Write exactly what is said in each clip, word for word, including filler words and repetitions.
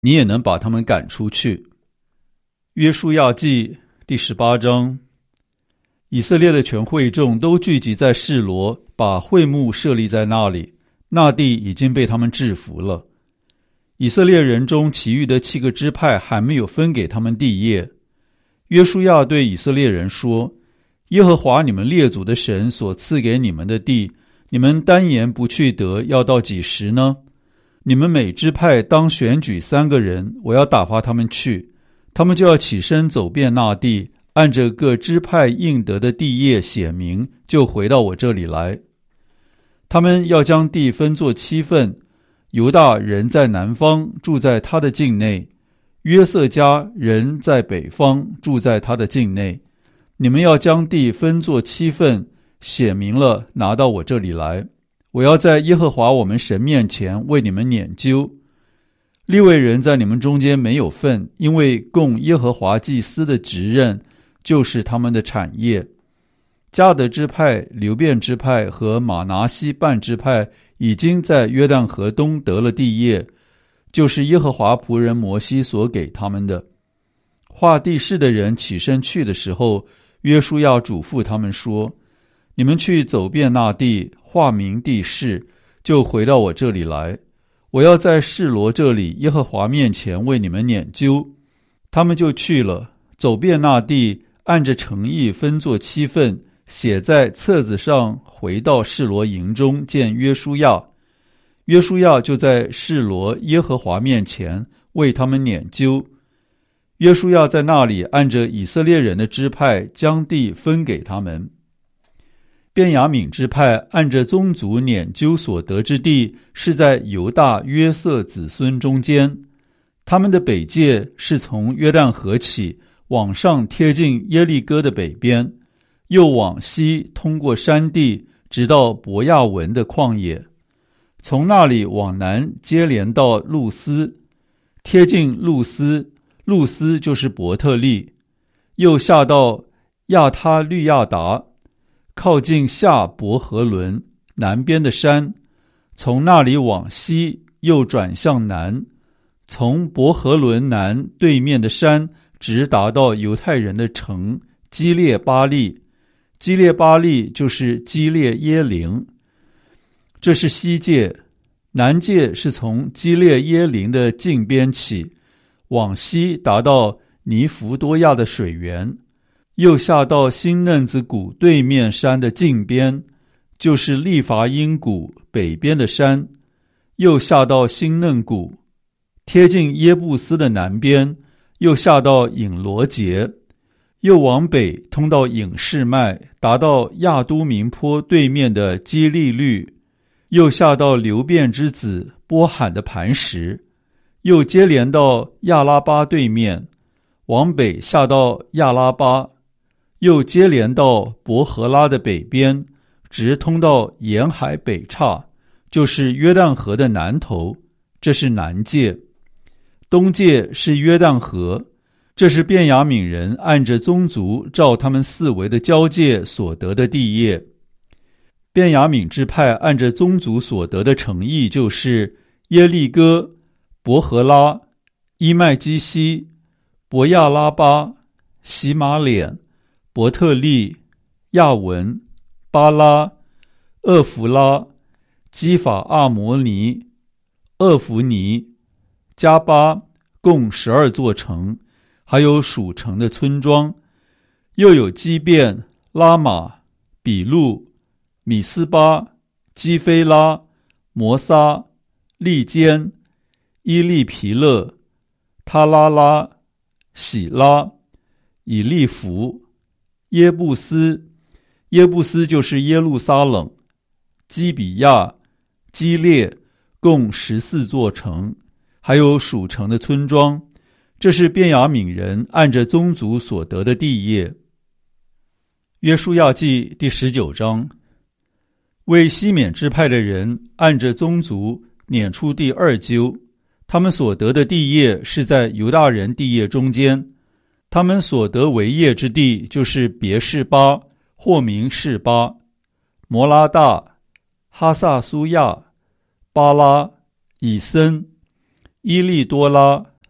你也能把他们赶出去。约书亚记第十八章，以色列的全会众都聚集在示罗，把会幕设立在那里，那地已经被他们制服了。以色列人中其余的七个支派还没有分给他们地业。约书亚对以色列人说，耶和华你们列祖的神所赐给你们的地，你们单言不去得，要到几时呢？你们每支派当选举三个人，我要打发他们去，他们就要起身走遍那地，按着各支派应得的地业写明，就回到我这里来。他们要将地分作七份，犹大人在南方，住在他的境内；约瑟家人在北方，住在他的境内。你们要将地分作七份，写明了，拿到我这里来。我要在耶和华我们神面前为你们拈阄。利未人在你们中间没有份，因为供耶和华祭司的职任就是他们的产业。迦得支派、流便支派和玛拿西半支派已经在约旦河东得了地业，就是耶和华仆人摩西所给他们的。画地势的人起身去的时候，约书亚嘱咐他们说，你们去走遍那地，画明地势，就回到我这里来。我要在示罗这里耶和华面前为你们拈阄。他们就去了，走遍那地，按着城邑分作七份，写在册子上，回到示罗营中见约书亚。约书亚就在示罗耶和华面前为他们拈阄。约书亚在那里按着以色列人的支派将地分给他们。便雅悯支派按着宗族拈阄所得之地，是在犹大约瑟子孙中间。他们的北界是从约旦河起，往上贴近耶利哥的北边，又往西通过山地，直到伯亚文的旷野，从那里往南接连到路斯，贴近路斯，路斯就是伯特利，又下到亚他律亚达，靠近下伯和伦南边的山，从那里往西又转向南，从伯和伦南对面的山直达到犹太人的城基列巴利，基列巴利就是基列耶林。这是西界。南界是从基列耶林的近边起，往西达到尼弗多亚的水源，又下到新嫩子谷对面山的近边，就是利伐因谷北边的山，又下到新嫩谷，贴近耶布斯的南边，又下到隐罗节，又往北通到隐士麦，达到亚都明坡对面的基利律，又下到流便之子波罕的磐石，又接连到亚拉巴对面，往北下到亚拉巴，又接连到伯和拉的北边，直通到沿海北岔，就是约旦河的南头，这是南界。东界是约旦河，这是便雅悯人按着宗族照他们四围的交界所得的地业。便雅悯支派按着宗族所得的城邑，就是耶利哥、伯和拉、伊麦基西、伯亚拉巴、洗马脸、伯特利、亚文、巴拉、厄弗拉、基法阿摩尼、厄弗尼、加巴，共十二座城，还有属城的村庄，又有基遍、拉玛、比路、米斯巴、基菲拉、摩撒、利坚、伊利皮勒、他拉拉、喜拉、以利弗、耶布斯，耶布斯就是耶路撒冷、基比亚、基列，共十四座城，还有属城的村庄。这是便雅悯人按着宗族所得的地业。约书亚记第十九章，为西缅支派的人按着宗族撵出第二阄，他们所得的地业是在犹大人地业中间。他们所得为业之地，就是别是巴，或名示巴、摩拉大、哈萨苏亚、巴拉、以森、伊利多拉、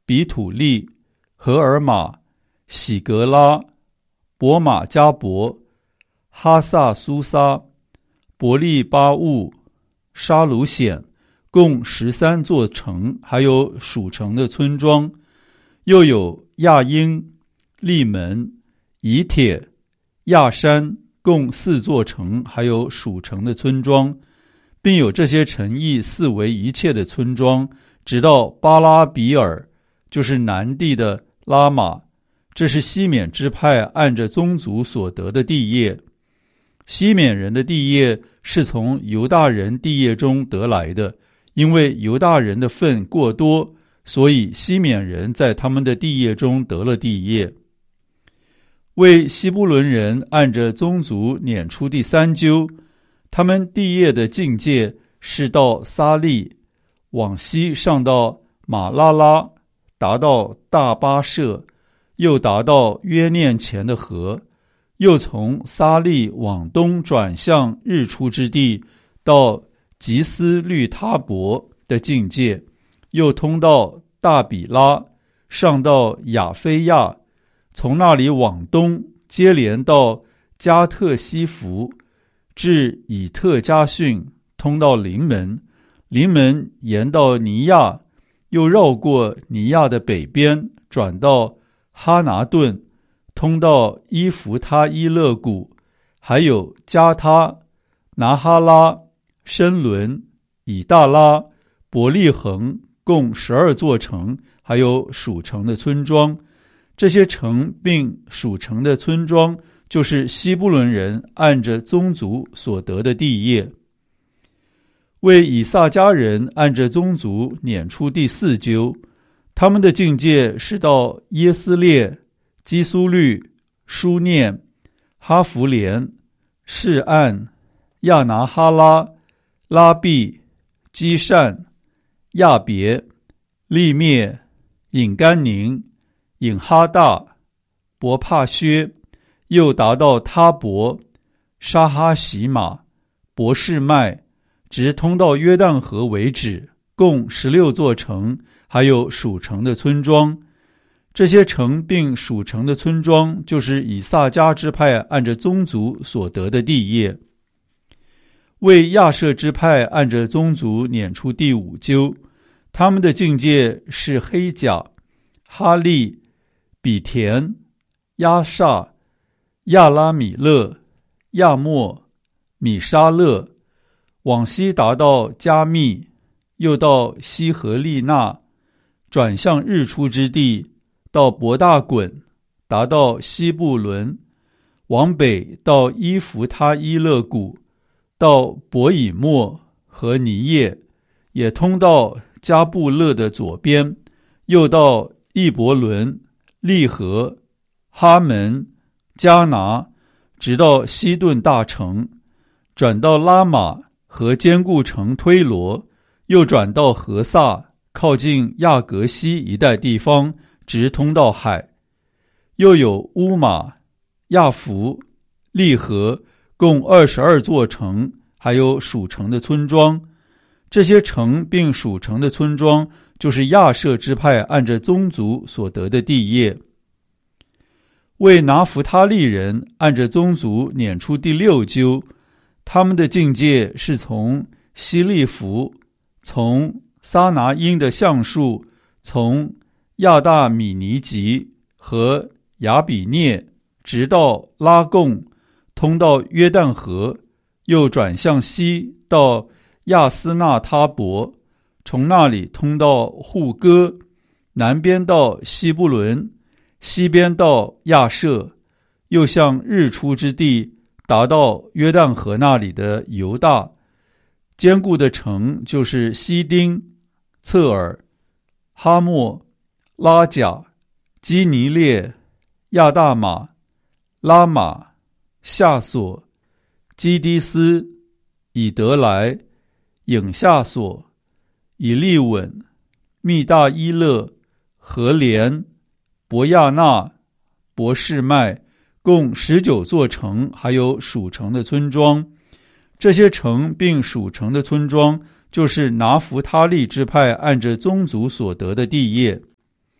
比土利、荷尔玛、喜格拉、伯马加伯、哈萨苏撒、伯利巴务、沙鲁显，共十三座城，还有属城的村庄，又有亚英、利门、以铁、亚山，共四座城，还有属城的村庄，并有这些城邑四围一切的村庄，直到巴拉比尔，就是南地的拉玛。这是西缅支派按着宗族所得的地业。西缅人的地业是从犹大人地业中得来的，因为犹大人的份过多，所以西缅人在他们的地业中得了地业。为西布伦人按着宗族撵出第三阄，他们地业的境界是到撒利，往西上到马拉拉，达到大巴舍，又达到约念前的河，又从撒利往东转向日出之地，到吉斯律他伯的境界，又通到大比拉，上到亚非亚，从那里往东接连到加特西弗，至以特加逊，通到临门，临门沿到尼亚，又绕过尼亚的北边，转到哈拿顿，通到伊弗他伊勒谷，还有加他、拿哈拉、申伦、以大拉、伯利恒，共十二座城，还有属城的村庄。这些城并属城的村庄，就是西布伦人按着宗族所得的地业。为以萨迦人按着宗族撵出第四阄，他们的境界是到耶斯列、基苏律、书念、哈弗连、示暗、亚拿哈拉、拉毕、基善、亚别、利灭、隐甘宁、隐哈大、伯帕薛，又达到他伯、沙哈喜马、伯示麦，直通到约旦河为止，共十六座城，还有属城的村庄。这些城并属城的村庄，就是以萨迦支派按着宗族所得的地业。为亚设支派按着宗族撵出第五阄，他们的境界是黑甲、哈利、比田、亚萨、亚拉米勒、亚莫、米沙勒，往西达到加密，又到西和利纳，转向日出之地，到伯大滚，达到西布伦，往北到伊弗他伊勒谷，到伯以莫和尼叶，也通到加布勒的左边，又到易伯伦、利和、哈门、加拿，直到西顿大城，转到拉玛和坚固城推罗，又转到何萨，靠近亚格西一带地方，直通到海。又有乌马、亚弗、利和，共二十二座城，还有属城的村庄。这些城并属城的村庄，就是亚设支派按着宗族所得的地业。为拿弗他利人按着宗族撵出第六阄，他们的境界是从希利弗，从撒拿因的橡树，从亚大米尼吉和亚比涅，直到拉贡，通到约旦河，又转向西到亚斯纳他伯，从那里通到户哥，南边到西布伦，西边到亚设，又向日出之地，达到约旦河那里的犹大。坚固的城就是西丁、侧耳、哈莫、拉甲、基尼列、亚大马、拉玛、夏索、基迪斯、以德来、影夏索、以利稳、密大伊勒、和连、伯亚纳、伯示麦，共十九座城，还有属城的村庄。这些城并属城的村庄，就是拿弗他利支派按着宗族所得的地业。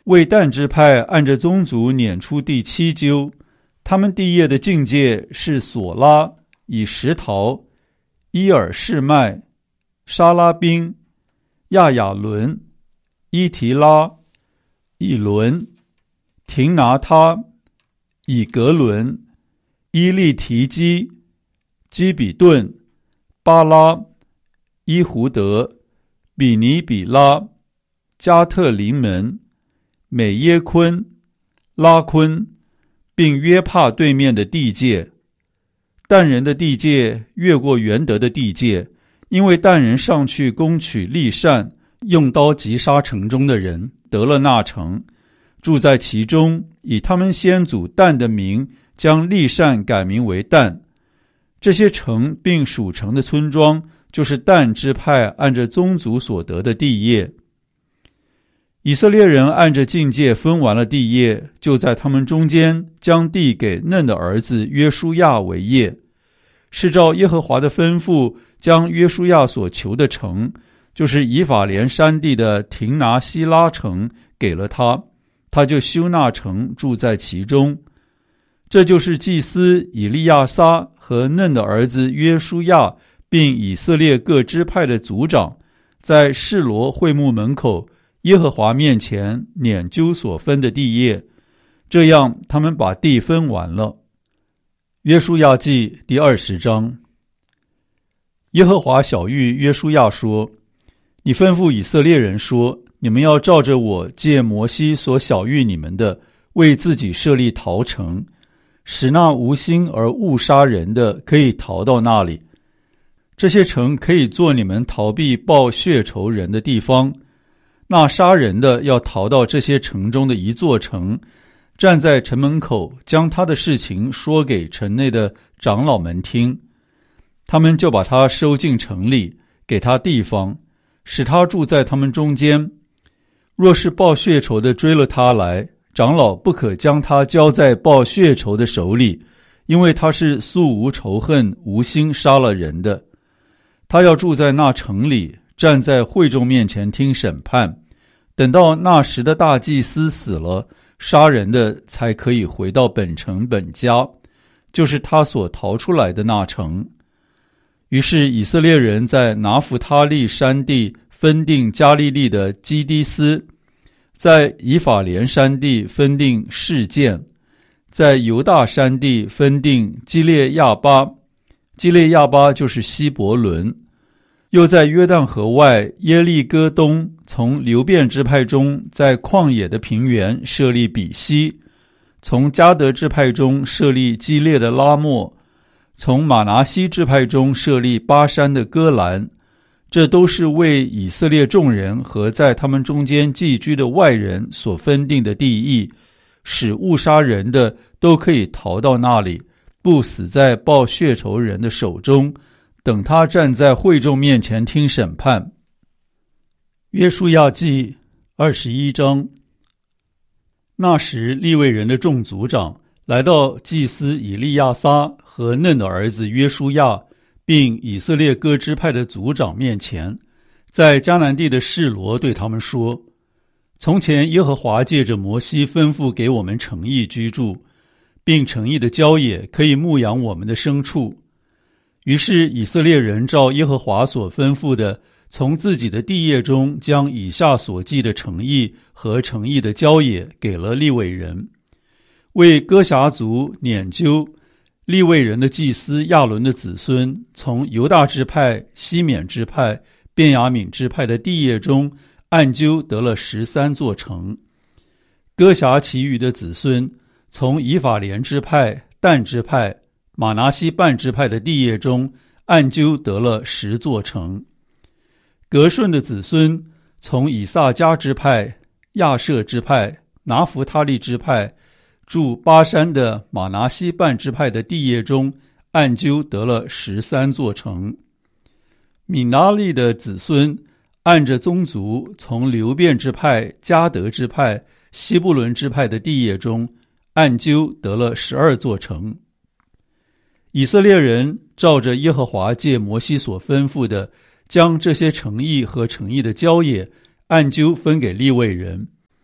为但支派按着宗族撵出第七阄，他们地业的境界是索拉、以实陶、伊尔士麦、沙拉宾、亚雅伦、伊提拉、以伦、廷拿他、以格伦、伊利提基、基比顿、巴拉、伊胡德、比尼比拉、加特林门、美耶昆、拉昆，并约帕对面的地界。但人的地界越过原得的地界，因为但人上去攻取利善，用刀击杀城中的人，得了那城，住在其中，以他们先祖但的名，将利善改名为但。这些城并属城的村庄，就是但支派按着宗族所得的地业。以色列人按着境界分完了地业，就在他们中间将地给嫩的儿子约书亚为业，是照耶和华的吩咐，将约书亚所求的城，就是以法莲山地的廷拿西拉城给了他，他就修那城，住在其中。这就是祭司以利亚撒和嫩的儿子约书亚，并以色列各支派的族长，在示罗会幕门口耶和华面前撵阄所分的地业，这样他们把地分完了。约书亚记第二十章。耶和华晓谕约书亚说：你吩咐以色列人说，你们要照着我借摩西所晓谕你们的，为自己设立逃城，使那无心而误杀人的可以逃到那里。这些城可以做你们逃避报血仇人的地方。那杀人的要逃到这些城中的一座城，站在城门口，将他的事情说给城内的长老们听，他们就把他收进城里，给他地方，使他住在他们中间。若是报血仇的追了他来，长老不可将他交在报血仇的手里，因为他是素无仇恨，无心杀了人的。他要住在那城里，站在会众面前听审判，等到那时的大祭司死了，杀人的才可以回到本城本家，就是他所逃出来的那城。于是以色列人在拿弗他利山地分定加利利的基迪斯，在以法莲山地分定示剑，在犹大山地分定基列亚巴，基列亚巴就是希伯伦，又在约旦河外耶利哥东，从流便支派中在旷野的平原设立比西，从迦得支派中设立基列的拉末，从马拿西支派中设立巴山的戈兰。这都是为以色列众人和在他们中间寄居的外人所分定的地役，使误杀人的都可以逃到那里，不死在报血仇人的手中，等他站在会众面前听审判。约书亚记二十一章。那时利未人的众族长来到祭司以利亚撒和嫩的儿子约书亚，并以色列各支派的族长面前，在迦南地的示罗对他们说：从前耶和华借着摩西吩咐给我们城邑居住，并城邑的郊野可以牧养我们的牲畜。于是以色列人照耶和华所吩咐的，从自己的地业中将以下所记的城邑和城邑的郊野给了利未人。为哥辖族撵阄，利未人的祭司亚伦的子孙，从犹大支派、西缅支派、便雅悯支派的地业中按阄得了十三座城。哥辖其余的子孙，从以法莲支派、但支派、马拿西半支派的地业中按阄得了十座城。革顺的子孙，从以萨迦支派、亚设支派、拿弗他利支派，住巴山的马拿西半支派的地业中按阄得了十三座城。米拿利的子孙，按着宗族，从流便支派、迦得支派、希布伦支派的地业中按阄得了十二座城。以色列人照着耶和华借摩西所吩咐的，将这些城邑和城邑的郊野按阄分给利未人。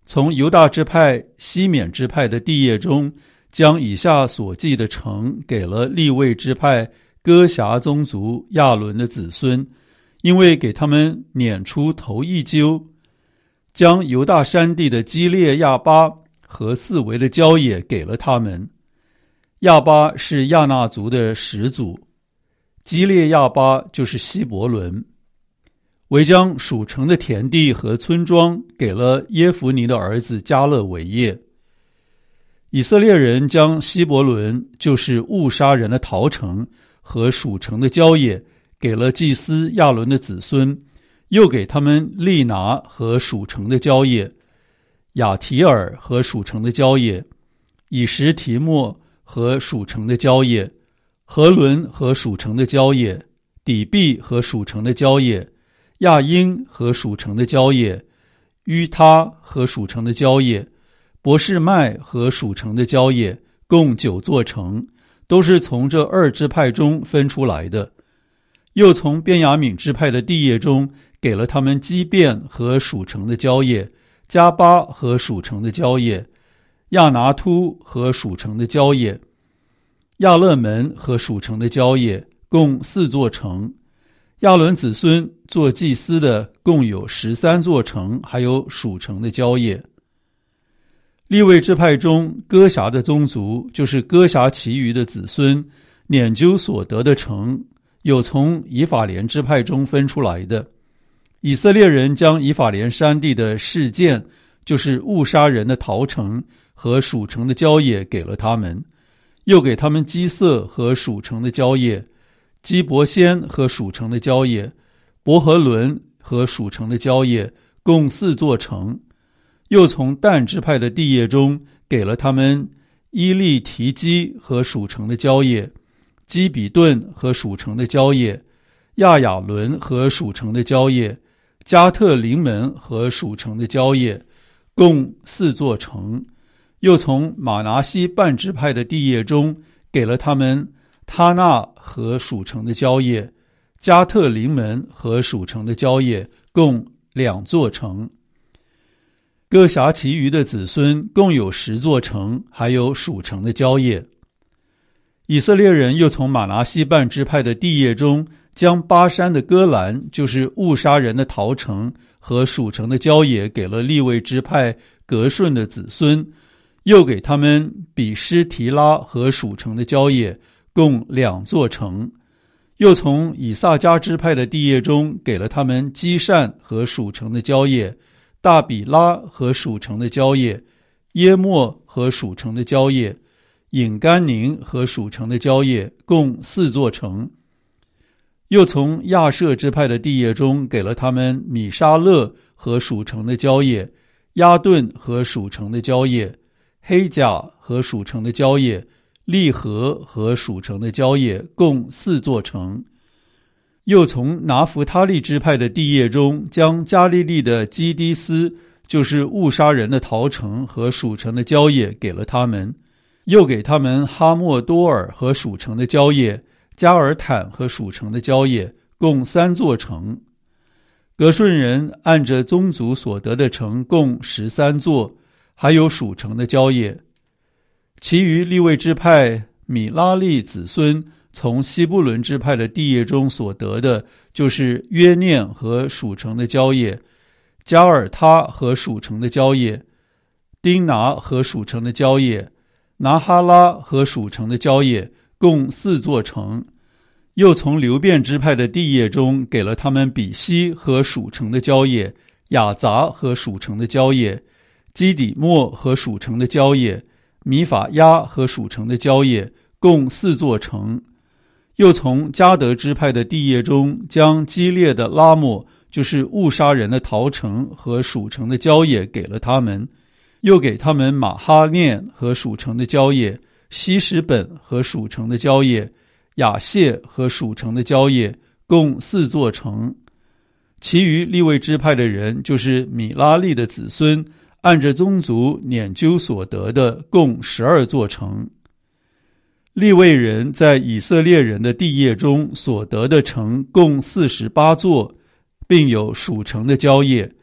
从犹大支派、西缅支派的地业中，将以下所记的城给了利未支派哥辖宗族亚伦的子孙，因为给他们撵出头一揪，将犹大山地的基列亚巴和四围的郊野给了他们。亚巴是亚纳族的始祖，基列亚巴就是希伯伦。为将属城的田地和村庄给了耶孚尼的儿子迦勒为业。以色列人将希伯伦，就是误杀人的陶城和属城的郊野，给了祭司亚伦的子孙，又给他们利拿和属城的郊野，亚提尔和属城的郊野，以实提莫和属城的郊野，何伦和属城的郊野，底壁和属城的郊野，亚因和属城的郊野，于他和属城的郊野，伯示麦和属城的郊野，共九座城，都是从这二支派中分出来的。又从便雅悯支派的地业中，给了他们基遍和属城的郊野，加巴和属城的郊野，亚拿突和属城的郊野，亚勒门和属城的郊野，共四座城。亚伦子孙做祭司的共有十三座城，还有属城的郊野。利未支派中哥辖的宗族，就是哥辖其余的子孙，撵究所得的城，有从以法莲支派中分出来的。以色列人将以法莲山地的示剑，就是误杀人的陶城和属城的郊野给了他们，又给他们基色和属城的郊野，基伯先和属城的郊野，伯和伦和属城的郊野，共四座城。又从但支派的地业中，给了他们伊利提基和属城的郊野，基比顿和属城的郊野，亚雅伦和属城的郊野，加特临门和属城的郊野，共四座城。又从马拿西半支派的地业中，给了他们他纳和属城的郊野，加特临门和属城的郊野，共两座城。哥辖其余的子孙共有十座城，还有属城的郊野。以色列人又从马拿西半支派的地业中，将巴山的戈兰，就是误杀人的陶城和属城的郊野，给了利未支派革顺的子孙，又给他们比施提拉和属城的郊野，共两座城。又从以萨迦支派的地业中，给了他们基善和属城的郊野，大比拉和属城的郊野，耶莫和属城的郊野，隐甘宁和属城的郊野，共四座城。又从亚舍支派的地业中，给了他们米沙勒和属城的郊野，亚顿和属城的郊野，黑甲和属城的郊野，利和和属城的郊野，共四座城。又从拿弗他利支派的地业中，将加利利的基低斯，就是误杀人的陶城和属城的郊野，给了他们，又给他们哈莫多尔和属城的郊野，加尔坦和属城的郊野，共三座城。革顺人按着宗族所得的城共十三座，还有属城的郊野。其余利未支派米拉利子孙从西布伦支派的地业中所得的，就是约念和属城的郊野，加尔他和属城的郊野，丁拿和属城的郊野，拿哈拉和属城的郊野，共四座城。又从流便支派的地业中，给了他们比西和属城的郊野，雅杂和属城的郊野，基底莫和属城的郊野，米法亚和属城的郊野，共四座城。又从迦得支派的地业中，将基列的拉末，就是误杀人的陶城和属城的郊野，给了他们，又给他们马哈念和属城的郊野，西什本和属城的郊野，雅谢和属城的郊野，共四座城。其余利未支派的人，就是米拉利的子孙，按着宗族撵究所得的，共十二座城。利未人在以色列人的地业中所得的城共四十八座，并有属城的郊野。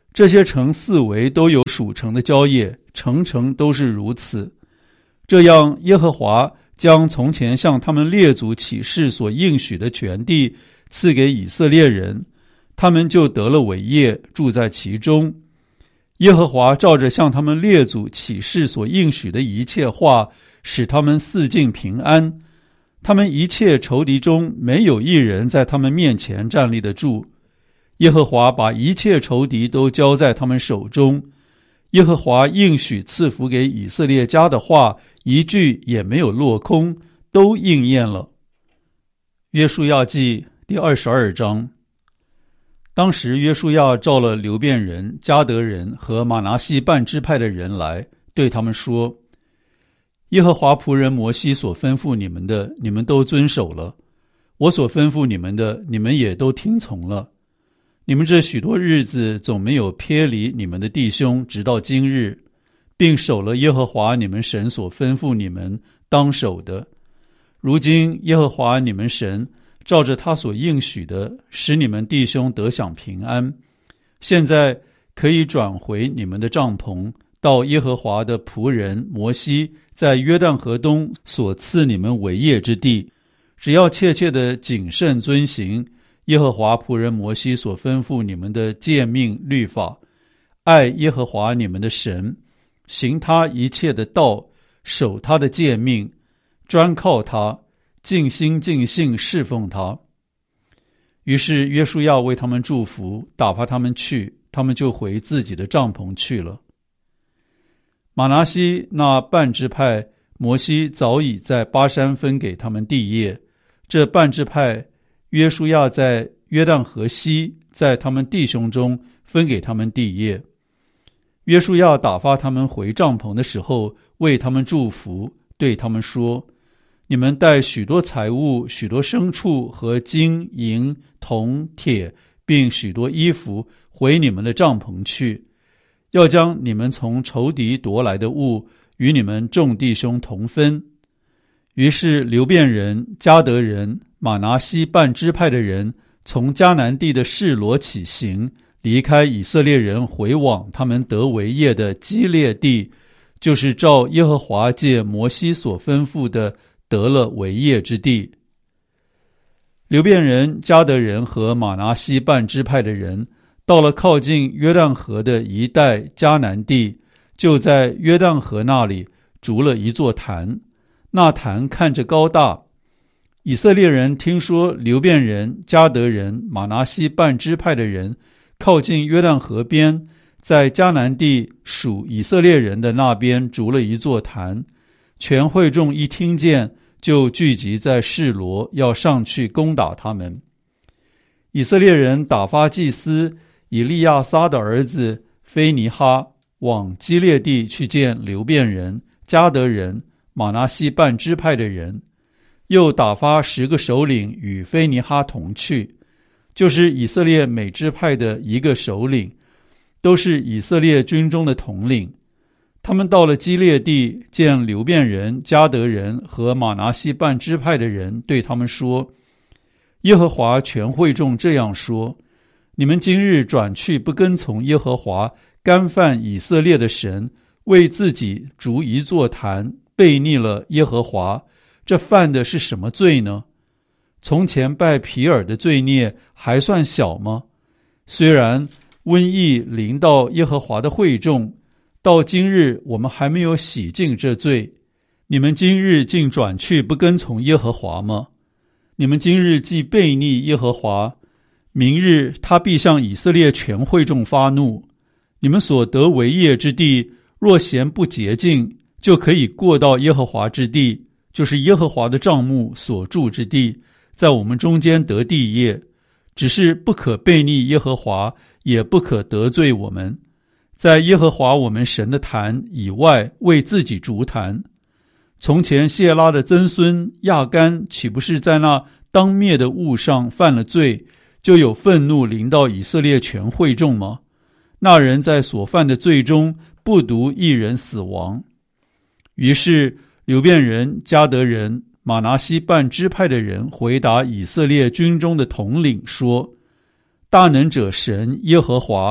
这些城四围都有属城的郊野，城城都是如此。这样，耶和华将从前向他们列祖起誓所应许的全地赐给以色列人，他们就得了为业，住在其中。耶和华照着向他们列祖起誓所应许的一切话，使他们四境平安。他们一切仇敌中没有一人在他们面前站立得住。耶和华把一切仇敌都交在他们手中。耶和华应许赐福给以色列家的话，一句也没有落空，都应验了。约书亚记第二十二章。当时约书亚召了流便人、迦得人和玛拿西半支派的人来，对他们说：耶和华仆人摩西所吩咐你们的，你们都遵守了；我所吩咐你们的，你们也都听从了。你们这许多日子总没有偏离你们的弟兄，直到今日，并守了耶和华你们神所吩咐你们当守的。如今耶和华你们神照着他所应许的，使你们弟兄得享平安。现在可以转回你们的帐篷，到耶和华的仆人摩西在约旦河东所赐你们为业之地，只要切切的谨慎遵行耶和华仆人摩西所吩咐你们的诫命律法，爱耶和华你们的神，行他一切的道，守他的诫命，专靠他，尽心尽性侍奉他。于是约书亚为他们祝福，打发他们去，他们就回自己的帐篷去了。玛拿西那半支派，摩西早已在巴山分给他们地业，这半支派约书亚在约旦河西，在他们弟兄中分给他们地业。约书亚打发他们回帐篷的时候，为他们祝福，对他们说：你们带许多财物、许多牲畜和金银铜铁，并许多衣服回你们的帐篷去，要将你们从仇敌夺来的物与你们众弟兄同分。于是流便人、迦得人、玛拿西半支派的人从迦南地的示罗起行，离开以色列人，回往他们得为业的基列地，就是照耶和华借摩西所吩咐的得了为业之地。流便人、迦得人和玛拿西半支派的人到了靠近约旦河的一带迦南地，就在约旦河那里筑了一座坛，那坛看着高大。以色列人听说流便人、迦得人、玛拿西半支派的人靠近约旦河边，在迦南地属以色列人的那边筑了一座坛，全会众一听见，就聚集在示罗，要上去攻打他们。以色列人打发祭司以利亚撒的儿子非尼哈往基列地去见流便人、迦得人、玛拿西半支派的人，又打发十个首领与非尼哈同去，就是以色列每支派的一个首领，都是以色列军中的统领。他们到了基列地，见流便人、迦得人和玛拿西半支派的人，对他们说：耶和华全会众这样说，你们今日转去不跟从耶和华，干犯以色列的神，为自己筑一座坛，悖逆了耶和华，这犯的是什么罪呢？从前拜毗尔的罪孽还算小吗？虽然瘟疫临到耶和华的会众，到今日我们还没有洗净这罪，你们今日竟转去不跟从耶和华吗？你们今日既悖逆耶和华，明日他必向以色列全会众发怒。你们所得为业之地，若嫌不洁净，就可以过到耶和华之地，就是耶和华的帐幕所住之地，在我们中间得地业，只是不可悖逆耶和华，也不可得罪我们，在耶和华我们神的坛以外为自己筑坛。从前谢拉的曾孙亚干岂不是在那当灭的物上犯了罪，就有愤怒临到以色列全会众吗？那人在所犯的罪中不独一人死亡。于是流便人、迦得人、玛拿西半支派的人回答以色列军中的统领说：大能者神耶和华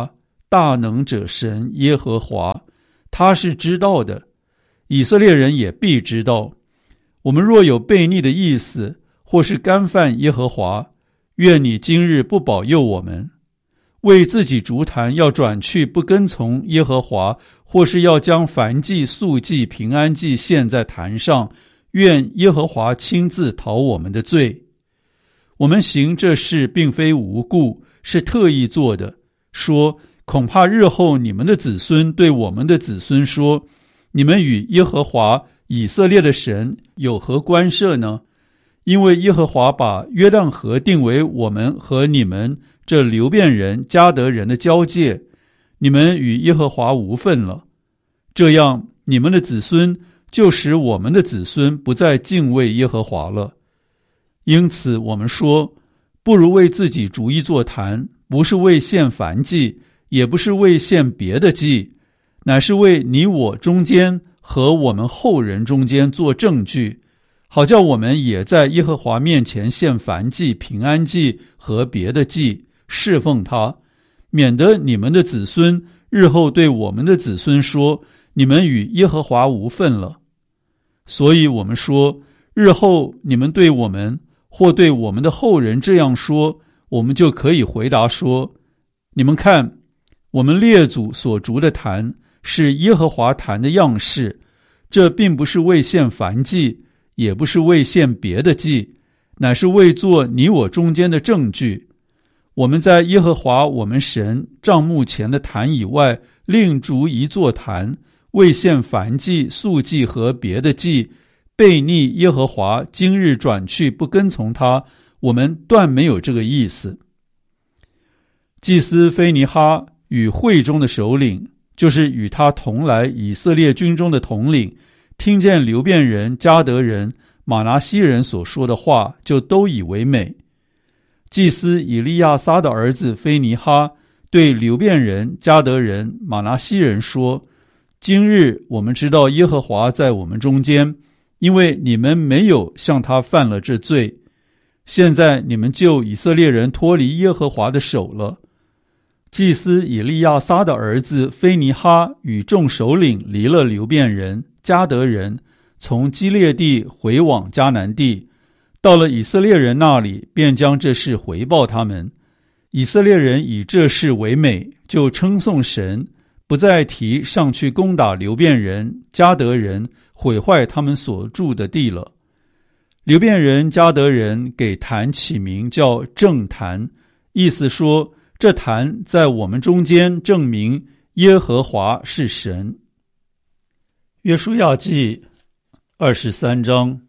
大能者神耶和华，他是知道的，以色列人也必知道。我们若有悖逆的意思，或是干犯耶和华，愿你今日不保佑我们。为自己筑坛要转去不跟从耶和华，或是要将燔祭、素祭、平安祭献在坛上，愿耶和华亲自讨我们的罪。我们行这事并非无故，是特意做的，说恐怕日后你们的子孙对我们的子孙说，你们与耶和华以色列的神有何关涉呢？因为耶和华把约旦河定为我们和你们这流便人、迦得人的交界，你们与耶和华无分了。这样，你们的子孙就使我们的子孙不再敬畏耶和华了。因此我们说，不如为自己逐一座坛，不是为献燔祭，也不是为献别的祭，乃是为你我中间和我们后人中间做证据，好叫我们也在耶和华面前献燔祭、平安祭和别的祭，侍奉他，免得你们的子孙日后对我们的子孙说，你们与耶和华无分了。所以我们说，日后你们对我们或对我们的后人这样说，我们就可以回答说，你们看，我们列祖所筑的坛是耶和华坛的样式，这并不是为献燔祭，也不是为献别的祭，乃是为做你我中间的证据。我们在耶和华我们神帐幕前的坛以外，另筑一座坛，为献燔祭、素祭和别的祭，悖逆耶和华，今日转去不跟从他，我们断没有这个意思。祭司非尼哈与会中的首领，就是与他同来以色列军中的统领，听见流便人、迦得人、玛拿西人所说的话，就都以为美。祭司以利亚撒的儿子非尼哈对流便人、迦得人、玛拿西人说，今日我们知道耶和华在我们中间，因为你们没有向他犯了这罪，现在你们救以色列人脱离耶和华的手了。祭司以利亚撒的儿子非尼哈与众首领离了流便人、迦得人，从基列地回往迦南地，到了以色列人那里，便将这事回报他们。以色列人以这事为美，就称颂神，不再提上去攻打流便人、迦得人，毁坏他们所住的地了。流便人、迦得人给坛起名叫正坛，意思说，这坛在我们中间证明耶和华是神。约书亚记二十三章。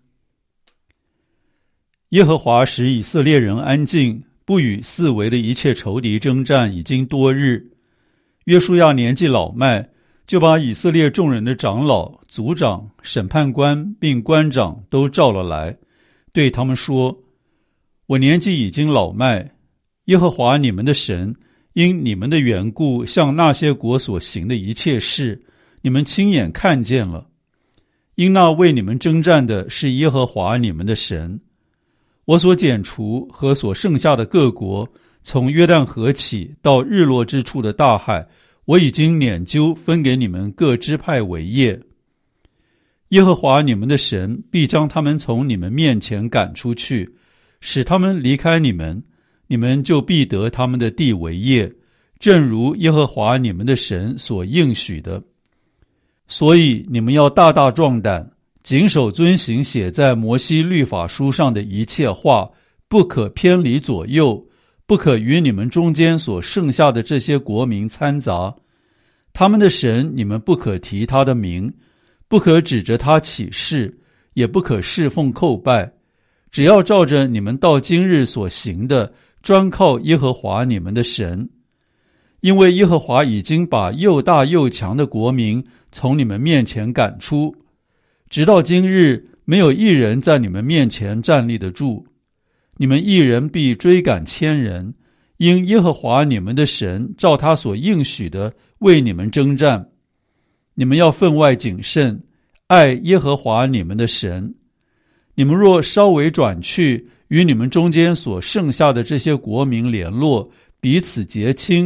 耶和华使以色列人安静，不与四围的一切仇敌征战，已经多日。约书亚年纪老迈，就把以色列众人的长老、族长、审判官并官长都召了来，对他们说，我年纪已经老迈，耶和华你们的神因你们的缘故向那些国所行的一切事，你们亲眼看见了。因那为你们征战的是耶和华你们的神。我所剪除和所剩下的各国，从约旦河起到日落之处的大海，我已经拈阄分给你们各支派为业。耶和华你们的神必将他们从你们面前赶出去，使他们离开你们，你们就必得他们的地为业，正如耶和华你们的神所应许的。所以你们要大大壮胆，谨守遵行写在摩西律法书上的一切话，不可偏离左右，不可与你们中间所剩下的这些国民掺杂。他们的神你们不可提他的名，不可指着他起誓，也不可侍奉叩拜，只要照着你们到今日所行的，专靠耶和华你们的神。因为耶和华已经把又大又强的国民从你们面前赶出，直到今日没有一人在你们面前站立得住。你们一人必追赶千人，因耶和华你们的神照他所应许的为你们征战。你们要分外谨慎，爱耶和华你们的神。你们若稍微转去，与你们中间所剩下的这些国民联络，彼此结亲，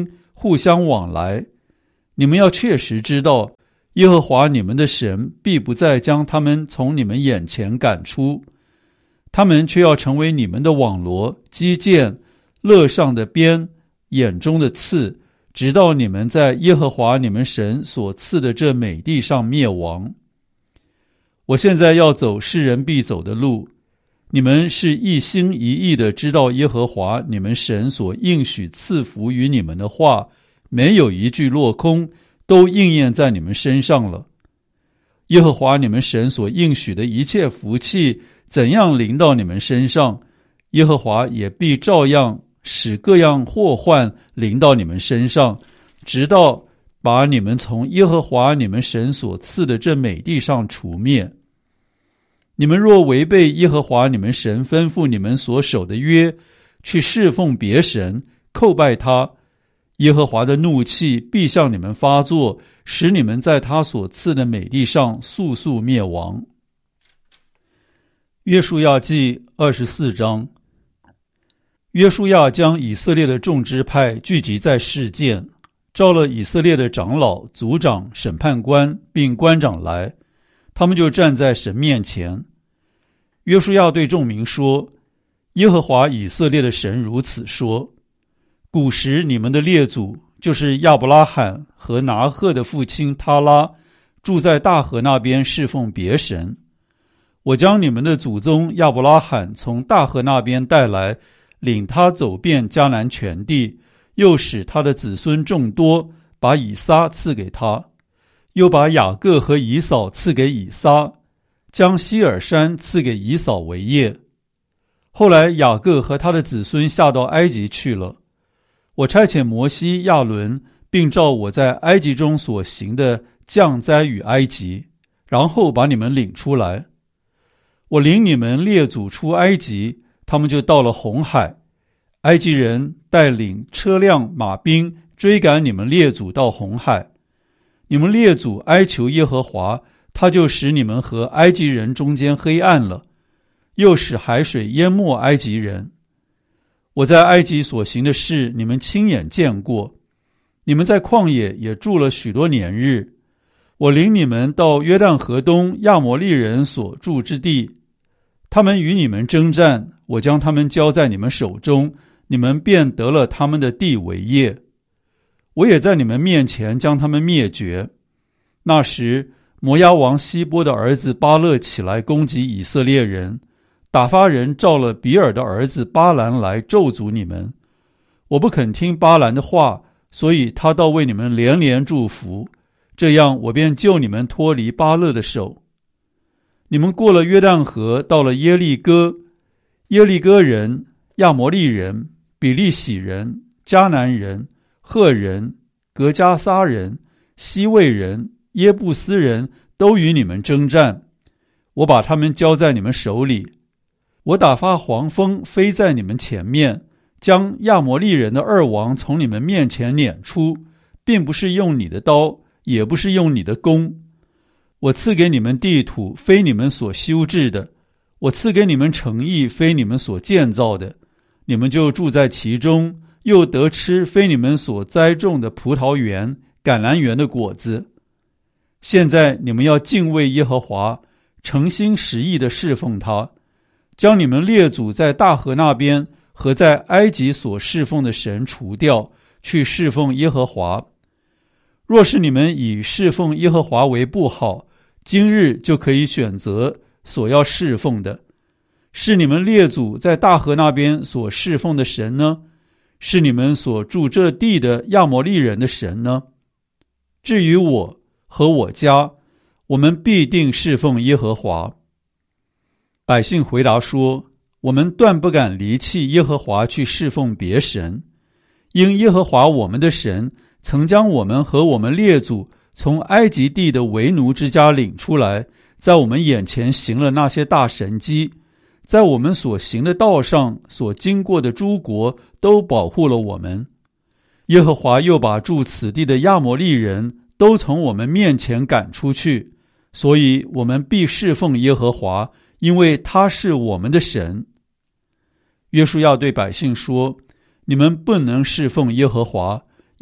互相往来。你们要确实知道，耶和华你们的神必不再将他们从你们眼前赶出，他们却要成为你们的网罗、基箭、肋上的鞭、眼中的刺，直到你们在耶和华你们神所赐的这美地上灭亡。我现在要走世人必走的路，你们是一心一意的知道耶和华你们神所应许赐福于你们的话，没有一句落空，都应验在你们身上了。耶和华你们神所应许的一切福气怎样临到你们身上，耶和华也必照样使各样祸患临到你们身上，直到把你们从耶和华你们神所赐的这美地上除灭。你们若违背耶和华你们神吩咐你们所守的约，去侍奉别神，叩拜他，耶和华的怒气必向你们发作，使你们在他所赐的美地上速速灭亡。约书亚记二十四章。约书亚将以色列的众支派聚集在示剑，召了以色列的长老、族长、审判官并官长来，他们就站在神面前。约书亚对众民说：耶和华以色列的神如此说，古时你们的列祖，就是亚伯拉罕和拿鹤的父亲他拉，住在大河那边侍奉别神。我将你们的祖宗亚伯拉罕从大河那边带来，领他走遍迦南全地，又使他的子孙众多，把以撒赐给他，又把雅各和以扫赐给以撒，将希尔山赐给以扫为业。后来雅各和他的子孙下到埃及去了。我差遣摩西、亚伦，并照我在埃及中所行的降灾与埃及，然后把你们领出来。我领你们列祖出埃及，他们就到了红海。埃及人带领车辆马兵追赶你们列祖到红海。你们列祖哀求耶和华，他就使你们和埃及人中间黑暗了，又使海水淹没埃及人。我在埃及所行的事，你们亲眼见过。你们在旷野也住了许多年日。我领你们到约旦河东亚摩利人所住之地，他们与你们征战，我将他们交在你们手中，你们便得了他们的地为业。我也在你们面前将他们灭绝。那时摩押王希波的儿子巴勒起来攻击以色列人，打发人召了比尔的儿子巴兰来咒诅你们。我不肯听巴兰的话，所以他倒为你们连连祝福，这样我便救你们脱离巴勒的手。你们过了约旦河，到了耶利哥，耶利哥人、亚摩利人、比利洗人、迦南人、赫人、格加撒人、西魏人、耶布斯人都与你们征战，我把他们交在你们手里。我打发黄蜂飞在你们前面，将亚摩利人的二王从你们面前撵出，并不是用你的刀，也不是用你的弓。我赐给你们地土，非你们所修治的；我赐给你们城邑，非你们所建造的。你们就住在其中，又得吃非你们所栽种的葡萄园、橄榄园的果子。现在你们要敬畏耶和华，诚心实意地侍奉他，将你们列祖在大河那边和在埃及所侍奉的神除掉，去侍奉耶和华。若是你们以侍奉耶和华为不好，今日就可以选择所要侍奉的。是你们列祖在大河那边所侍奉的神呢？是你们所住这地的亚摩利人的神呢？至于我和我家，我们必定侍奉耶和华。百姓回答说：我们断不敢离弃耶和华去侍奉别神，因耶和华我们的神曾将我们和我们列祖从埃及地的为奴之家领出来，在我们眼前行了那些大神迹，在我们所行的道上所经过的诸国都保护了我们。耶和华又把住此地的亚摩利人都从我们面前赶出去，所以我们必侍奉耶和华，因为他是我们的神。约书亚对百姓说：你们不能侍奉耶和华，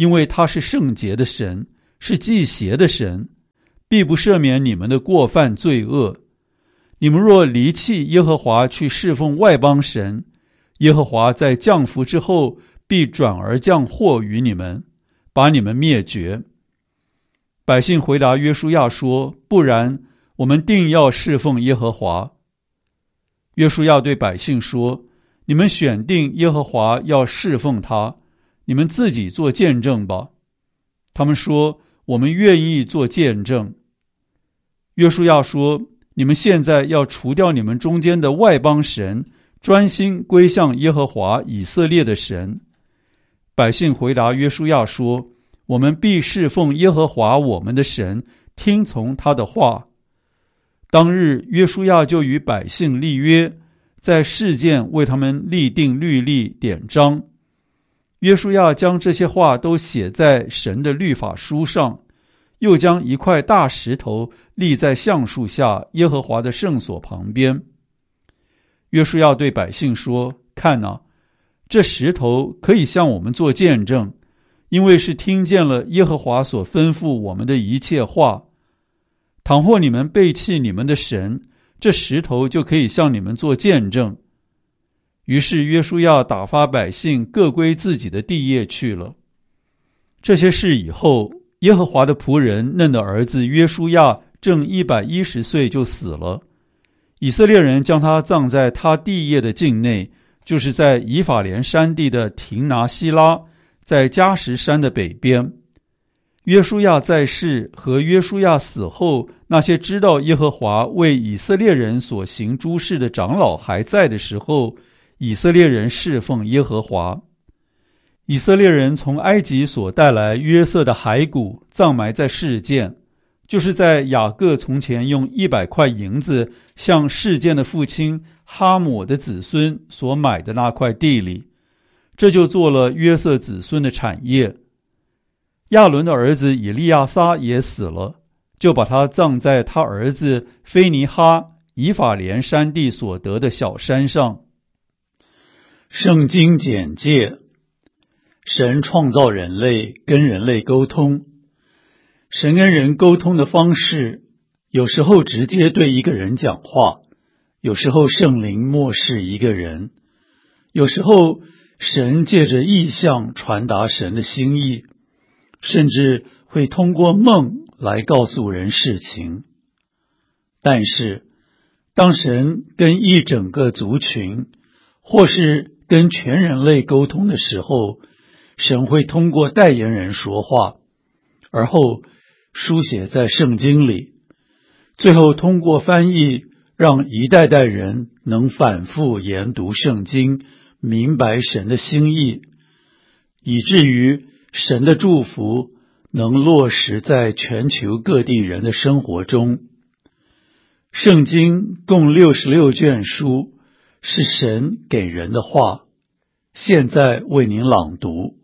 因为他是圣洁的神，是忌邪的神，必不赦免你们的过犯罪恶。你们若离弃耶和华去侍奉外邦神，耶和华在降福之后，必转而降祸于你们，把你们灭绝。百姓回答约书亚说：不然，我们定要侍奉耶和华。约书亚对百姓说：你们选定耶和华要侍奉他，你们自己做见证吧。他们说：我们愿意做见证。约书亚说：你们现在要除掉你们中间的外邦神，专心归向耶和华以色列的神。百姓回答约书亚说：我们必侍奉耶和华我们的神，听从他的话。当日约书亚就与百姓立约，在示剑为他们立定律例典章。约书亚将这些话都写在神的律法书上，又将一块大石头立在橡树下耶和华的圣所旁边。约书亚对百姓说：看哪，这石头可以向我们做见证，因为是听见了耶和华所吩咐我们的一切话。倘或你们背弃你们的神，这石头就可以向你们做见证。于是约书亚打发百姓各归自己的地业去了。这些事以后，耶和华的仆人嫩的儿子约书亚正一百一十岁就死了。以色列人将他葬在他地业的境内，就是在以法莲山地的亭拿希拉，在迦实山的北边。约书亚在世和约书亚死后，那些知道耶和华为以色列人所行诸事的长老还在的时候，以色列人侍奉耶和华。以色列人从埃及所带来约瑟的骸骨，葬埋在示剑，就是在雅各从前用一百块银子向示剑的父亲哈抹的子孙所买的那块地里，这就做了约瑟子孙的产业。亚伦的儿子以利亚撒也死了，就把他葬在他儿子菲尼哈以法莲山地所得的小山上。圣经简介：神创造人类，跟人类沟通。神跟人沟通的方式，有时候直接对一个人讲话，有时候圣灵默示一个人，有时候神借着异象传达神的心意，甚至会通过梦来告诉人事情。但是，当神跟一整个族群，或是跟全人类沟通的时候，神会通过代言人说话，而后书写在圣经里，最后通过翻译，让一代代人能反复研读圣经，明白神的心意，以至于神的祝福能落实在全球各地人的生活中。圣经共六十六卷书，是神给人的话，现在为您朗读。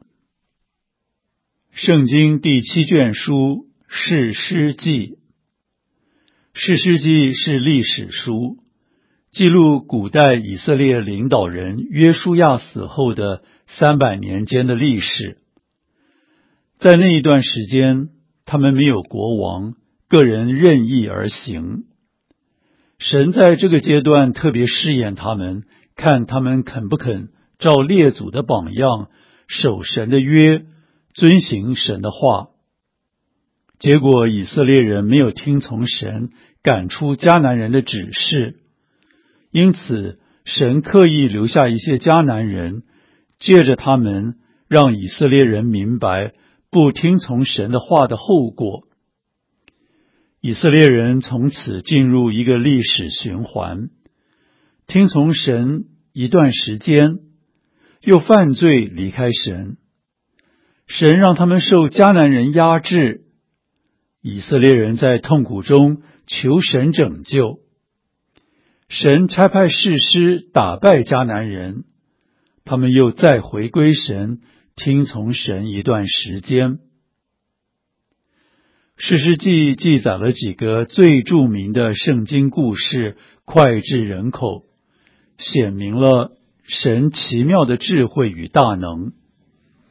圣经第七卷书士师记。士师记是历史书，记录古代以色列领导人约书亚死后的三百年间的历史。在那一段时间，他们没有国王，个人任意而行。神在这个阶段特别试验他们，看他们肯不肯照列祖的榜样，守神的约，遵行神的话。结果以色列人没有听从神赶出迦南人的指示，因此神刻意留下一些迦南人，借着他们让以色列人明白不听从神的话的后果。以色列人从此进入一个历史循环，听从神一段时间，又犯罪离开神。神让他们受迦南人压制，以色列人在痛苦中求神拯救。神差派士师打败迦南人，他们又再回归神，听从神一段时间。士师记记载了几个最著名的圣经故事，脍炙人口，显明了神奇妙的智慧与大能。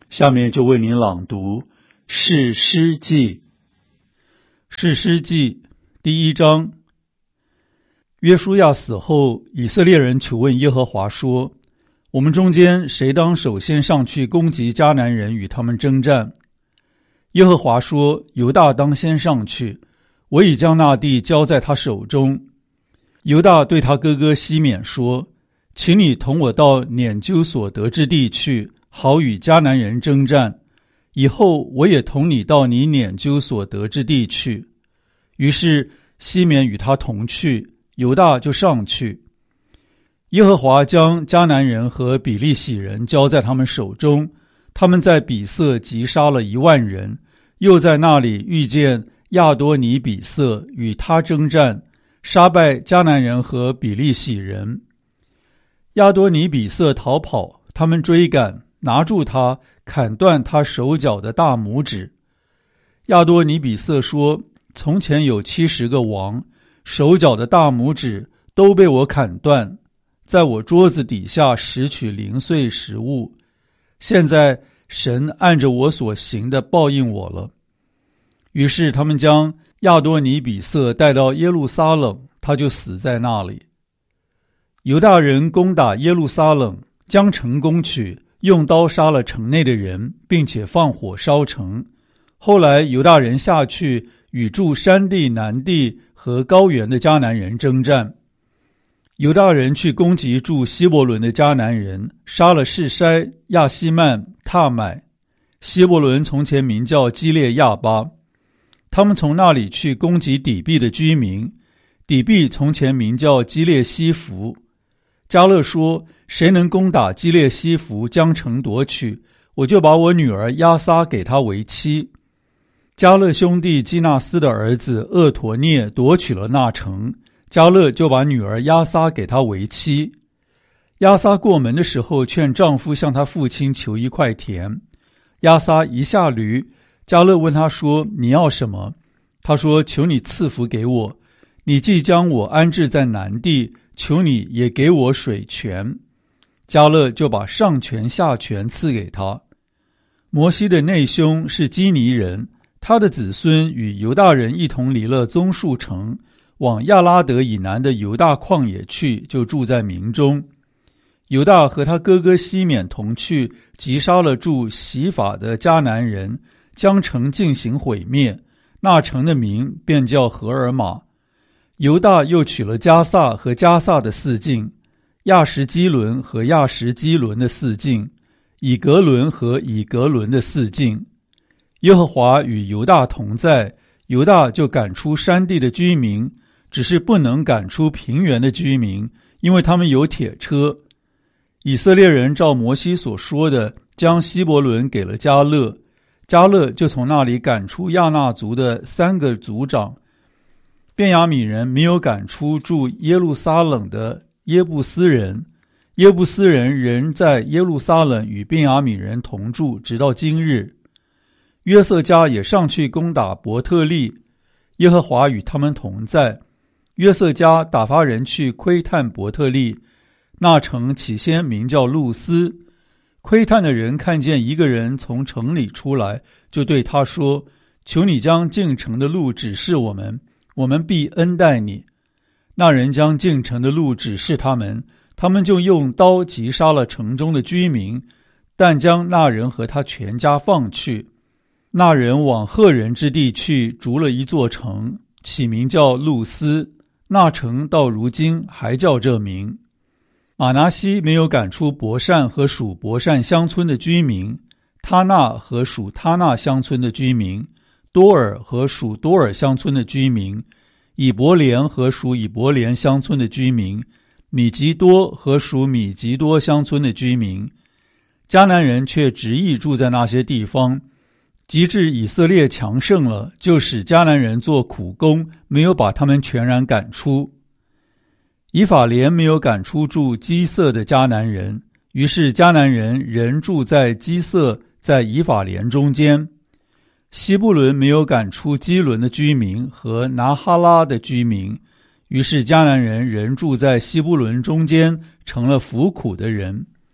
下面就为您朗读士师记。士师记第一章。约书亚死后，以色列人求问耶和华说，我们中间谁当首先上去攻击迦南人，与他们征战？耶和华说，犹大当先上去，我已将那地交在他手中。犹大对他哥哥西缅说，请你同我到撵究所得之地去，好与迦南人征战，以后我也同你到你撵究所得之地去。于是西缅与他同去，犹大就上去。耶和华将迦南人和比利洗人交在他们手中，他们在比色击杀了一万人，又在那里遇见亚多尼比色，与他征战，杀败迦南人和比利洗人。亚多尼比色逃跑，他们追赶，拿住他，砍断他手脚的大拇指。亚多尼比色说，从前有七十个王，手脚的大拇指都被我砍断，在我桌子底下拾取零碎食物。现在神按着我所行的报应我了。于是他们将亚多尼比色带到耶路撒冷，他就死在那里。犹大人攻打耶路撒冷，将城攻取，用刀杀了城内的人，并且放火烧城。后来犹大人下去与住山地、南地和高原的迦南人征战。犹大人去攻击住希伯伦的迦南人，杀了示筛、亚希曼、踏买。希伯伦从前名叫基列亚巴。他们从那里去攻击底壁的居民，底壁从前名叫基列西弗。迦勒说，谁能攻打基列西弗，将城夺取，我就把我女儿押撒给他为妻。迦勒兄弟基纳斯的儿子厄陀涅夺取了那城，迦勒就把女儿押撒给他为妻。押撒过门的时候，劝丈夫向他父亲求一块田。押撒一下驴，迦勒问他说，你要什么？他说，求你赐福给我，你既将我安置在南地，求你也给我水泉。迦勒就把上泉下泉赐给他。摩西的内兄是基尼人，他的子孙与犹大人一同离了棕树城，往亚拉德以南的犹大旷野去，就住在民中。犹大和他哥哥西缅同去，击杀了住洗法的迦南人，将城进行毁灭，那城的名便叫何尔玛。犹大又取了迦萨和迦萨的四境，亚什基伦和亚什基伦的四境，以格伦和以格伦的四境。耶和华与犹大同在，犹大就赶出山地的居民，只是不能赶出平原的居民，因为他们有铁车。以色列人照摩西所说的，将希伯伦给了迦勒，迦勒就从那里赶出亚衲族的三个族长。便雅悯人没有赶出住耶路撒冷的耶布斯人，耶布斯人仍在耶路撒冷与便雅悯人同住，直到今日。约瑟家也上去攻打伯特利，耶和华与他们同在。约瑟家打发人去窥探伯特利，那城起先名叫路斯。窥探的人看见一个人从城里出来，就对他说，求你将进城的路指示我们，我们必恩待你。那人将进城的路指示他们，他们就用刀击杀了城中的居民，但将那人和他全家放去。那人往赫人之地去，筑了一座城，起名叫路斯，那城到如今还叫这名。马拿西没有赶出伯善和属伯善乡村的居民，他纳和属他纳乡村的居民，多尔和属多尔乡村的居民，以伯莲和属以伯莲乡村的居民，米吉多和属米吉多乡村的居民。迦南人却执意住在那些地方，及至以色列强盛了，就使迦南人做苦工，没有把他们全然赶出。以法莲没有赶出住基色的迦南人，于是迦南人仍住在基色，在以法莲中间。西布伦没有赶出基伦的居民和拿哈拉的居民，于是迦南人仍住在西布伦中间，成了服苦的人。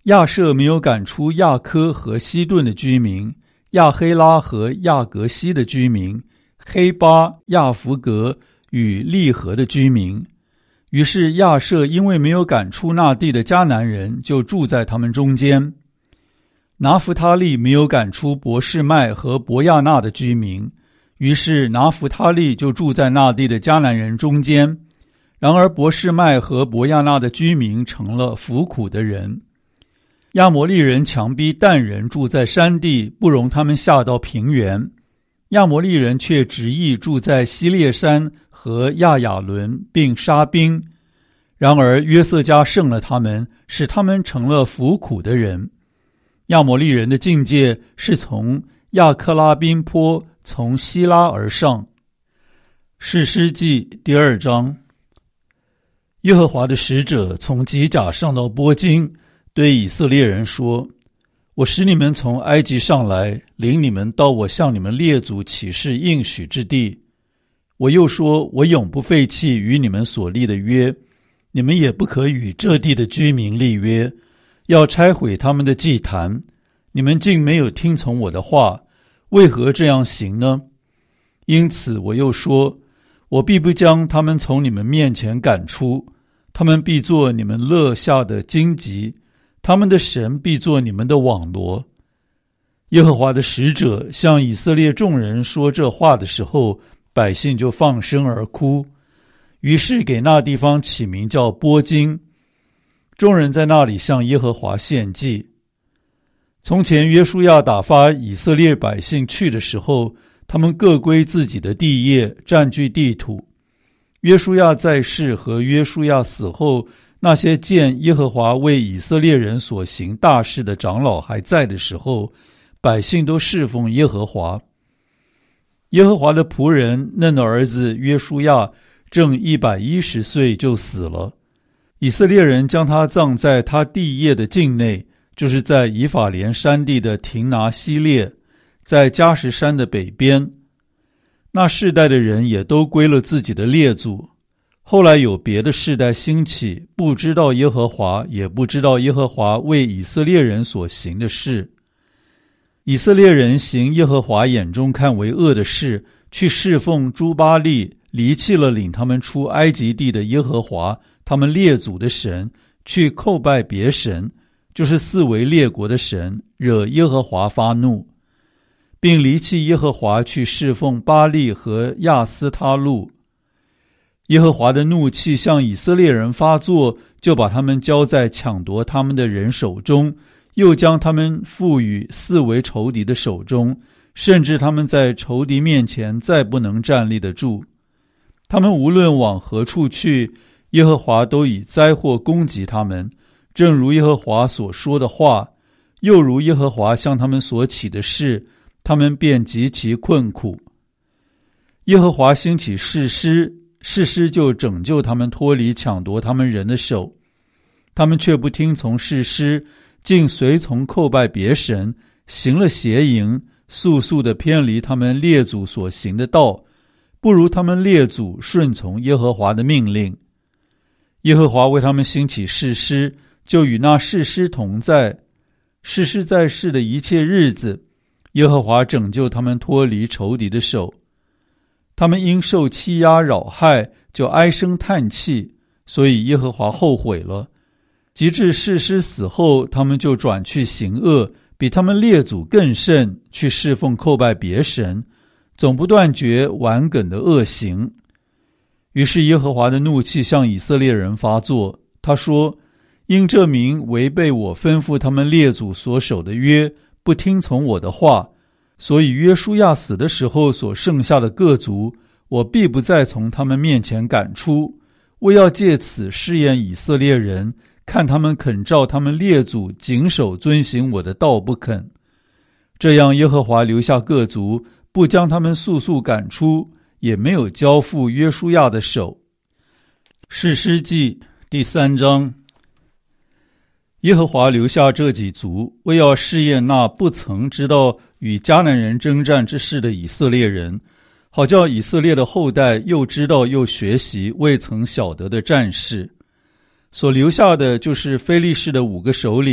亚设没有赶出亚科和西顿的居民，亚黑拉和亚格西的居民，黑巴、亚弗格与利河的居民。于是亚设因为没有赶出那地的迦南人，就住在他们中间。拿弗他利没有赶出伯示麦和伯亚纳的居民，于是拿弗他利就住在那地的迦南人中间。然而伯示麦和伯亚纳的居民成了服苦的人。亚摩利人强逼但人住在山地，不容他们下到平原。亚摩利人却执意住在西列山和亚雅伦，并杀兵。然而约瑟家胜了他们，使他们成了服苦的人。亚摩利人的境界是从亚克拉宾坡，从希拉而上。士师记第二章。耶和华的使者从吉甲上到波金，对以色列人说：我使你们从埃及上来，领你们到我向你们列祖起誓应许之地。我又说，我永不废弃与你们所立的约，你们也不可与这地的居民立约，要拆毁他们的祭坛。你们竟没有听从我的话，为何这样行呢？因此我又说，我必不将他们从你们面前赶出，他们必做你们勒下的荆棘，他们的神必做你们的网罗。耶和华的使者向以色列众人说这话的时候，百姓就放声而哭，于是给那地方起名叫波金。众人在那里向耶和华献祭。从前约书亚打发以色列百姓去的时候，他们各归自己的地业，占据地土。约书亚在世和约书亚死后，那些见耶和华为以色列人所行大事的长老还在的时候，百姓都侍奉耶和华。耶和华的仆人嫩的儿子约书亚正一百一十岁就死了，以色列人将他葬在他地业的境内，就是在以法莲山地的亭拿西列，在迦实山的北边。那世代的人也都归了自己的列祖。后来有别的世代兴起，不知道耶和华，也不知道耶和华为以色列人所行的事。以色列人行耶和华眼中看为恶的事，去侍奉诸巴力，离弃了领他们出埃及地的耶和华他们列祖的神，去叩拜别神，就是四围列国的神，惹耶和华发怒，并离弃耶和华去侍奉巴力和亚斯他路。耶和华的怒气向以色列人发作，就把他们交在抢夺他们的人手中，又将他们付与四围仇敌的手中，甚至他们在仇敌面前再不能站立得住。他们无论往何处去，耶和华都以灾祸攻击他们，正如耶和华所说的话，又如耶和华向他们所起的事，他们便极其困苦。耶和华兴起士师，士师就拯救他们脱离抢夺他们人的手。他们却不听从士师，竟随从叩拜别神，行了邪淫，速速地偏离他们列祖所行的道，不如他们列祖顺从耶和华的命令。耶和华为他们兴起士师，就与那士师同在。士师在世的一切日子，耶和华拯救他们脱离仇敌的手。他们因受欺压扰害，就唉声叹气，所以耶和华后悔了。及至士师死后，他们就转去行恶，比他们列祖更甚，去侍奉叩拜别神，总不断绝顽梗的恶行。于是耶和华的怒气向以色列人发作，他说：因这民违背我吩咐他们列祖所守的约，不听从我的话，所以约书亚死的时候所剩下的各族，我必不再从他们面前赶出，我要借此试验以色列人，看他们肯照他们列祖谨守遵行我的道不肯。这样耶和华留下各族，不将他们速速赶出，也没有交付约书亚的手。士师记第三章。耶和华留下这几族，为要试验那不曾知道与迦南人征战之事的以色列人，好叫以色列的后代又知道又学习未曾晓得的战事。所留下的就是非利士的五个首领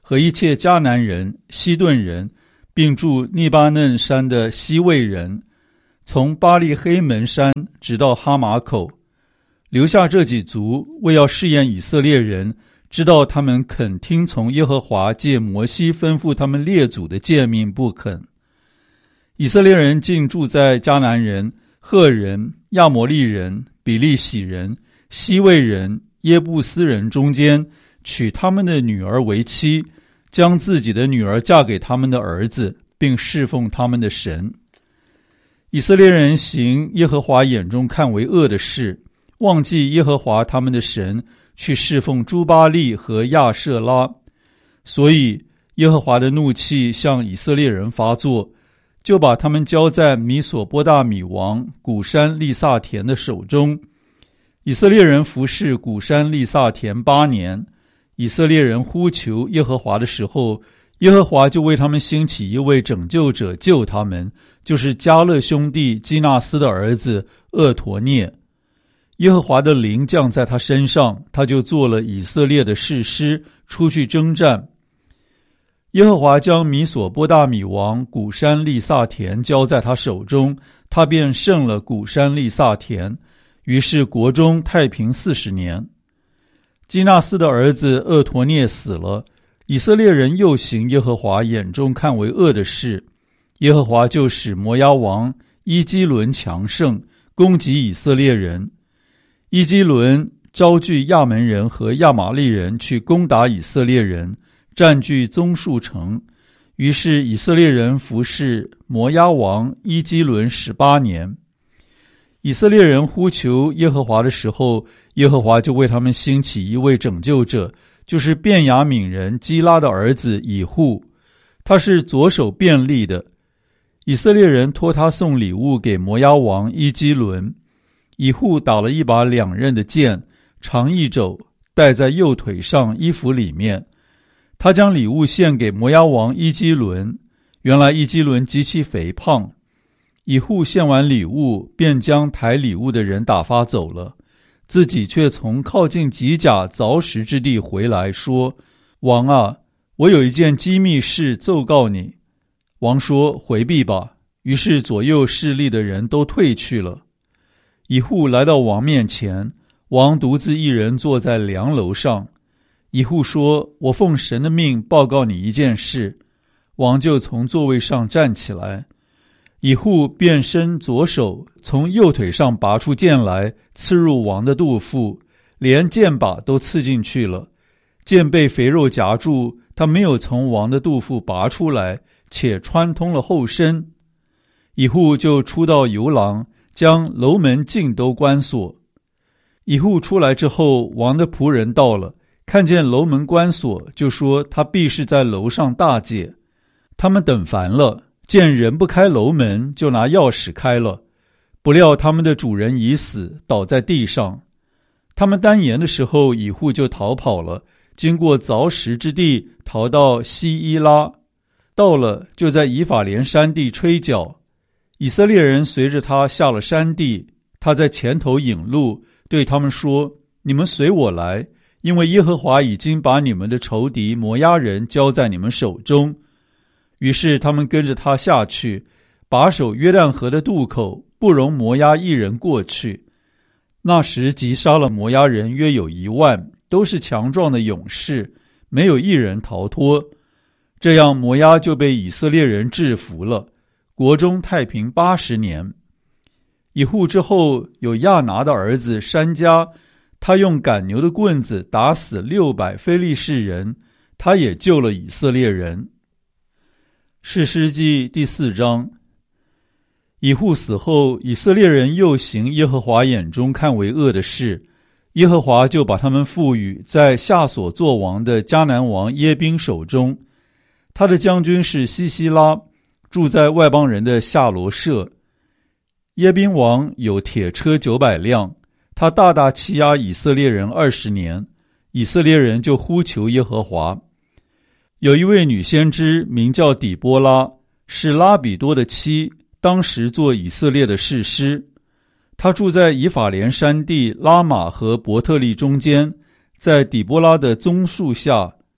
和一切迦南人、西顿人，并住利巴嫩山的西魏人，从巴利黑门山直到哈马口，留下这几族，为要试验以色列人，知道他们肯听从耶和华借摩西吩咐他们列祖的诫命不肯。以色列人竟住在迦南人、赫人、亚摩利人、比利洗人、西魏人、耶布斯人中间，娶他们的女儿为妻，将自己的女儿嫁给他们的儿子，并侍奉他们的神。以色列人行耶和华眼中看为恶的事，忘记耶和华他们的神，去侍奉朱巴利和亚舍拉，所以耶和华的怒气向以色列人发作，就把他们交在米索波大米王古山利萨田的手中。以色列人服侍古山利萨田八年。以色列人呼求耶和华的时候，耶和华就为他们兴起一位拯救者救他们，就是迦勒兄弟基纳斯的儿子厄陀涅。耶和华的灵降在他身上，他就做了以色列的士师，出去征战。耶和华将米索波大米王古山利萨田交在他手中，他便胜了古山利萨田，于是国中太平四十年。基纳斯的儿子厄陀涅死了，以色列人又行耶和华眼中看为恶的事，耶和华就使摩押王伊基伦强盛，攻击以色列人。伊基伦招聚亚门人和亚玛利人去攻打以色列人，占据棕树城。于是以色列人服侍摩押王伊基伦十八年。以色列人呼求耶和华的时候，耶和华就为他们兴起一位拯救者，就是便雅悯人基拉的儿子以户，他是左手便利的。以色列人托他送礼物给摩押王伊基伦，以户打了一把两刃的剑，长一肘，戴在右腿上衣服里面。他将礼物献给摩押王伊基伦，原来伊基伦极其肥胖。以户献完礼物，便将抬礼物的人打发走了，自己却从靠近吉甲凿石之地回来，说：王啊，我有一件机密事奏告你。王说：回避吧。于是左右势力的人都退去了。以户来到王面前，王独自一人坐在梁楼上。以户说：我奉神的命报告你一件事。王就从座位上站起来。以户便伸左手，从右腿上拔出剑来，刺入王的肚腹，连剑把都刺进去了。剑被肥肉夹住，他没有从王的肚腹拔出来，且穿通了后身。以户就出到游廊，将楼门尽都关锁。以户出来之后，王的仆人到了，看见楼门关锁，就说他必是在楼上大戒。他们等烦了，见人不开楼门，就拿钥匙开了，不料他们的主人已死，倒在地上。他们单言的时候，以户就逃跑了，经过凿石之地，逃到西伊拉，到了就在以法莲山地吹角。以色列人随着他下了山地，他在前头引路，对他们说：你们随我来，因为耶和华已经把你们的仇敌摩押人交在你们手中。于是他们跟着他下去，把守约旦河的渡口，不容摩押一人过去。那时击杀了摩押人约有一万，都是强壮的勇士，没有一人逃脱。这样摩押就被以色列人制服了，国中太平八十年。以户之后有亚拿的儿子珊迦，他用赶牛的棍子打死六百非利士人，他也救了以色列人。士师记第四章。以户死后，以色列人又行耶和华眼中看为恶的事，耶和华就把他们赋予在夏所作王的迦南王耶宾手中。他的将军是西西拉，住在外邦人的夏罗舍。耶宾王有铁车九百辆，他大大欺压以色列人二十年，以色列人就呼求耶和华。有一位女先知名叫底波拉，是拉比多的妻，当时做以色列的士师。她住在以法莲山地拉玛和伯特利中间，在底波拉的棕树下。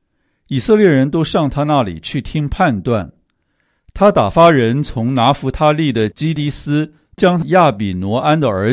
以色列人都上他那里去听判断。他打发人从拿弗他利的基迪斯将亚比挪安的儿